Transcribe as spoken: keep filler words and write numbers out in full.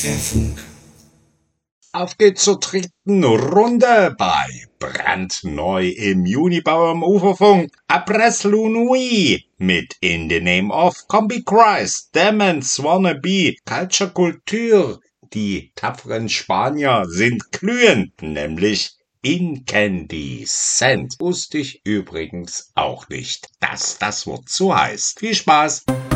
Pfefferfunk. Auf geht's zur dritten Runde bei Brandneu im Junibau am Uferfunk. Après la nuit mit In the Name of Combi Christ, Demons Wannabe, Culture Kultur. Die tapferen Spanier sind glühend, nämlich Incandescent. Wusste ich übrigens auch nicht, dass das Wort so heißt. Viel Spaß!